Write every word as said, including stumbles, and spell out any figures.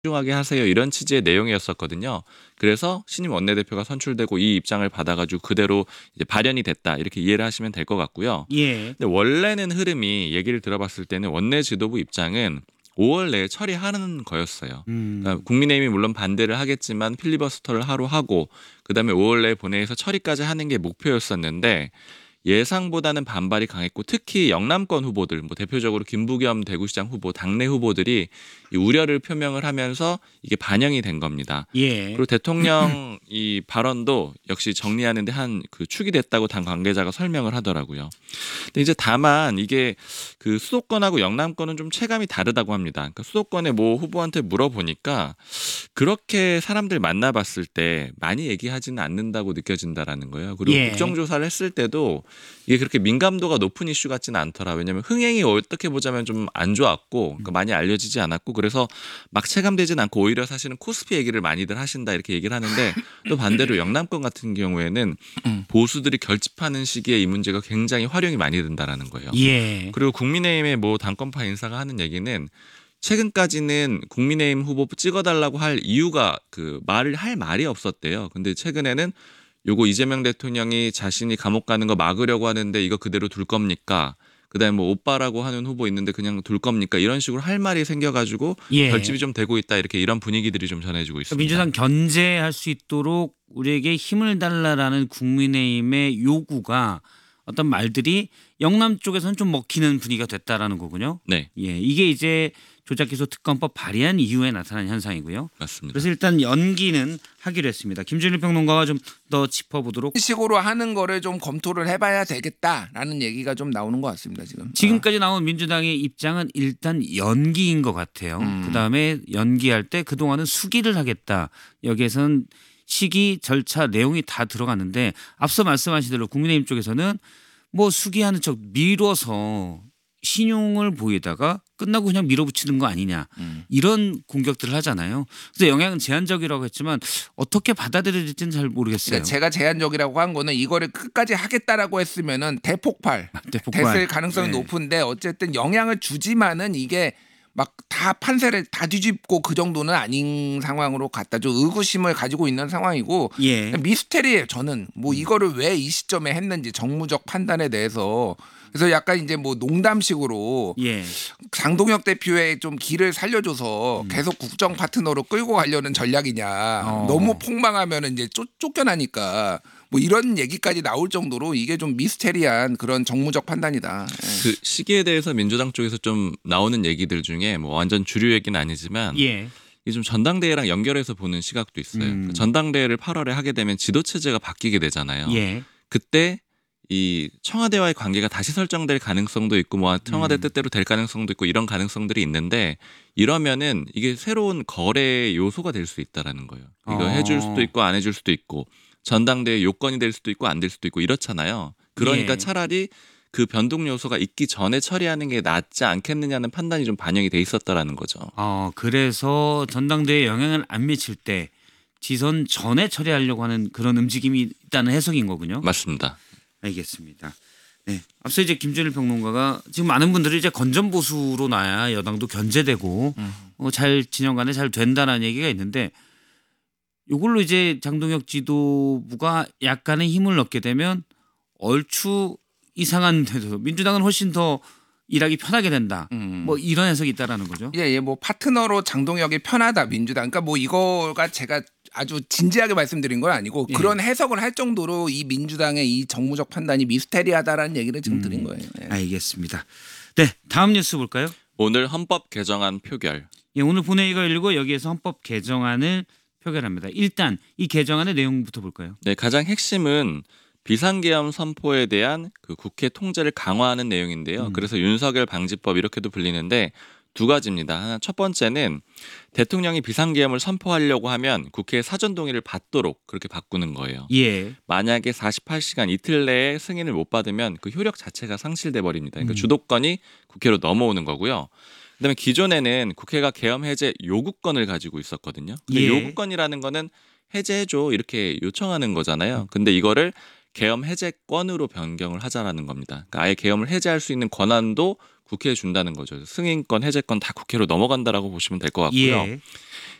신중하게 하세요. 이런 취지의 내용이었었거든요. 그래서 신임 원내대표가 선출되고 이 입장을 받아가지고 그대로 이제 발현이 됐다. 이렇게 이해를 하시면 될 것 같고요. 예. 근데 원래는 흐름이 얘기를 들어봤을 때는 원내 지도부 입장은 오월 내에 처리하는 거였어요. 음. 그러니까 국민의힘이 물론 반대를 하겠지만 필리버스터를 하루 하고 그다음에 오월 내에 본회의에서 처리까지 하는 게 목표였었는데 예상보다는 반발이 강했고 특히 영남권 후보들, 뭐 대표적으로 김부겸 대구시장 후보, 당내 후보들이 이 우려를 표명을 하면서 이게 반영이 된 겁니다. 예. 그리고 대통령 이 발언도 역시 정리하는데 한 그 축이 됐다고 당 관계자가 설명을 하더라고요. 근데 이제 다만 이게 그 수도권하고 영남권은 좀 체감이 다르다고 합니다. 그러니까 수도권의 모 후보한테 물어보니까 그렇게 사람들 만나봤을 때 많이 얘기하지는 않는다고 느껴진다라는 거예요. 그리고 예. 국정조사를 했을 때도 이게 그렇게 민감도가 높은 이슈 같지는 않더라. 왜냐하면 흥행이 어떻게 보자면 좀 안 좋았고 그러니까 많이 알려지지 않았고 그래서 막 체감되진 않고 오히려 사실은 코스피 얘기를 많이들 하신다 이렇게 얘기를 하는데 또 반대로 영남권 같은 경우에는 보수들이 결집하는 시기에 이 문제가 굉장히 활용이 많이 된다라는 거예요. 예. 그리고 국민의힘의 뭐 당권파 인사가 하는 얘기는 최근까지는 국민의힘 후보 찍어달라고 할 이유가 그 말을 할 말이 없었대요. 근데 최근에는 요거 이재명 대통령이 자신이 감옥 가는 거 막으려고 하는데 이거 그대로 둘 겁니까? 그다음에 뭐 오빠라고 하는 후보 있는데 그냥 둘 겁니까? 이런 식으로 할 말이 생겨가지고 예. 결집이 좀 되고 있다 이렇게 이런 분위기들이 좀 전해지고 있습니다. 민주당 견제할 수 있도록 우리에게 힘을 달라라는 국민의힘의 요구가 어떤 말들이 영남 쪽에서는 좀 먹히는 분위기가 됐다라는 거군요. 네, 예, 이게 이제 조작기소 특검법 발의한 이후에 나타난 현상이고요. 맞습니다. 그래서 일단 연기는 하기로 했습니다. 김준일 평론가가 좀 더 짚어보도록. 이런 식으로 하는 거를 좀 검토를 해봐야 되겠다라는 얘기가 좀 나오는 것 같습니다. 지금. 지금까지 나온 민주당의 입장은 일단 연기인 것 같아요. 음. 그다음에 연기할 때 그동안은 수기를 하겠다. 여기에서는 시기, 절차, 내용이 다 들어갔는데 앞서 말씀하신 대로 국민의힘 쪽에서는 뭐 수기하는 척 미뤄서 신용을 보이다가 끝나고 그냥 밀어붙이는 거 아니냐 음. 이런 공격들을 하잖아요. 그래서 영향은 제한적이라고 했지만 어떻게 받아들여질지는 잘 모르겠어요. 그러니까 제가 제한적이라고 한 거는 이거를 끝까지 하겠다라고 했으면은 대폭발, 대폭발. 됐을 가능성이 네. 높은데 어쨌든 영향을 주지만은 이게 막 다 판세를 다 뒤집고 그 정도는 아닌 상황으로 갔다. 좀 의구심을 가지고 있는 상황이고 예. 미스테리예요. 저는 뭐 이거를 왜 이 시점에 했는지 정무적 판단에 대해서 그래서 약간 이제 뭐 농담식으로 예. 장동혁 대표의 좀 길을 살려줘서 음. 계속 국정 파트너로 끌고 가려는 전략이냐. 어. 너무 폭망하면 이제 쫓, 쫓겨나니까 뭐 이런 얘기까지 나올 정도로 이게 좀 미스테리한 그런 정무적 판단이다. 예. 그 시기에 대해서 민주당 쪽에서 좀 나오는 얘기들 중에 뭐 완전 주류 얘기는 아니지만 예. 이게 좀 전당대회랑 연결해서 보는 시각도 있어요. 음. 그 전당대회를 팔월에 하게 되면 지도 체제가 바뀌게 되잖아요. 예. 그때 이 청와대와의 관계가 다시 설정될 가능성도 있고 뭐 청와대 음. 뜻대로 될 가능성도 있고 이런 가능성들이 있는데 이러면은 이게 새로운 거래 요소가 될 수 있다라는 거예요. 이거 어. 해줄 수도 있고 안 해줄 수도 있고 전당대회 요건이 될 수도 있고 안 될 수도 있고 이렇잖아요. 그러니까 예. 차라리 그 변동 요소가 있기 전에 처리하는 게 낫지 않겠느냐는 판단이 좀 반영이 돼 있었다라는 거죠. 어, 그래서 전당대회에 영향을 안 미칠 때 지선 전에 처리하려고 하는 그런 움직임이 있다는 해석인 거군요. 맞습니다. 알겠습니다. 네. 앞서 이제 김준일 평론가가 지금 많은 분들이 이제 건전 보수로 나야 여당도 견제되고 음. 어, 잘 진영 간에 잘 된다는 얘기가 있는데 이걸로 이제 장동혁 지도부가 약간의 힘을 얻게 되면 얼추 이상한 데도 민주당은 훨씬 더 일하기 편하게 된다. 음. 뭐 이런 해석이 있다라는 거죠. 예, 예, 뭐 파트너로 장동혁이 편하다 민주당. 그러니까 뭐 이거가 제가 아주 진지하게 말씀드린 건 아니고 예. 그런 해석을 할 정도로 이 민주당의 이 정무적 판단이 미스테리하다라는 얘기를 지금 음. 드린 거예요. 예. 알겠습니다. 네, 다음 뉴스 볼까요? 오늘 헌법 개정안 표결. 예, 오늘 본회의가 열리고 여기에서 헌법 개정안을 표결합니다. 일단 이 개정안의 내용부터 볼까요? 네, 가장 핵심은 비상계엄 선포에 대한 그 국회 통제를 강화하는 내용인데요. 음. 그래서 윤석열 방지법 이렇게도 불리는데 두 가지입니다. 하나, 첫 번째는 대통령이 비상계엄을 선포하려고 하면 국회의 사전 동의를 받도록 그렇게 바꾸는 거예요. 예. 만약에 사십팔 시간 이틀 내에 승인을 못 받으면 그 효력 자체가 상실돼 버립니다. 그러니까 음. 주도권이 국회로 넘어오는 거고요. 그다음에 기존에는 국회가 계엄 해제 요구권을 가지고 있었거든요. 근데 예. 요구권이라는 거는 해제해줘 이렇게 요청하는 거잖아요. 근데 이거를 계엄 해제권으로 변경을 하자라는 겁니다. 그러니까 아예 계엄을 해제할 수 있는 권한도 국회에 준다는 거죠. 승인권, 해제권 다 국회로 넘어간다라고 보시면 될 것 같고요. 예.